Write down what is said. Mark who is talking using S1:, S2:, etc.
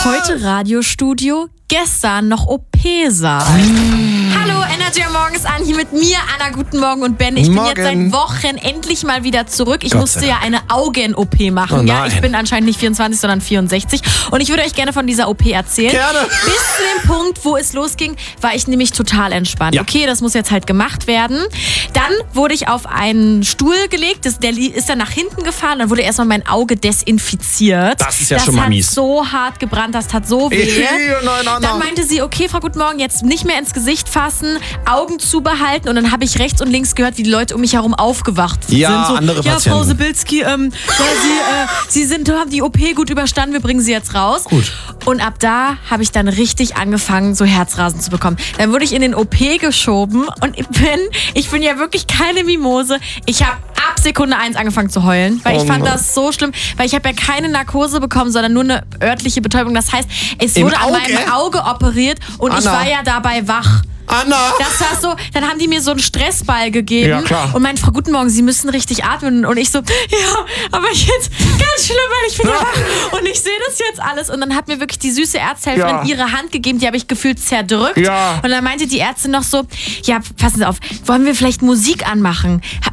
S1: Heute Radiostudio, gestern noch OP-Saal. Hallo, Energy am Morgen ist an, hier mit mir, Anna, guten Morgen und Ben. Ich bin jetzt seit Wochen endlich mal wieder zurück. Ich musste ja eine Augen-OP machen. Ja, ich bin anscheinend nicht 24, sondern 64. Und ich würde euch gerne von dieser OP erzählen.
S2: Gerne.
S1: Bis zu dem Punkt, wo es losging, war ich nämlich total entspannt.
S2: Ja.
S1: Okay, das muss jetzt halt gemacht werden. Dann wurde ich auf einen Stuhl gelegt, der ist dann nach hinten gefahren. Dann wurde erstmal mein Auge desinfiziert.
S2: Das ist ja schon mal mies.
S1: Das hat so hart gebrannt, das tat so weh.
S2: Nein.
S1: Dann meinte sie, okay, Frau Guten Morgen, jetzt nicht mehr ins Gesicht fassen, Augen zubehalten. Und dann habe ich rechts und links gehört, wie die Leute um mich herum aufgewacht sind. So,
S2: andere Patienten.
S1: Ja, Frau Sibilski, Sie haben die OP gut überstanden, wir bringen Sie jetzt raus.
S2: Gut.
S1: Und ab da habe ich dann richtig angefangen, so Herzrasen zu bekommen. Dann wurde ich in den OP geschoben und ich bin ja wirklich keine Mimose. Ich habe ab Sekunde 1 angefangen zu heulen, weil ich fand das so schlimm, weil ich habe ja keine Narkose bekommen, sondern nur eine örtliche Betäubung. Das heißt, es wurde an meinem Auge operiert und ich war ja dabei wach.
S2: Anna!
S1: Das war so, dann haben die mir so einen Stressball gegeben.
S2: Ja, klar.
S1: Und meinten, Frau Guten Morgen, Sie müssen richtig atmen. Und ich so, ja, aber jetzt ganz schlimm, weil ich bin ja wach und ich sehe das jetzt alles. Und dann hat mir wirklich die süße Ärztehelferin ihre Hand gegeben, die habe ich gefühlt zerdrückt.
S2: Ja.
S1: Und dann meinte die Ärztin noch so, ja, passen Sie auf, wollen wir vielleicht Musik anmachen?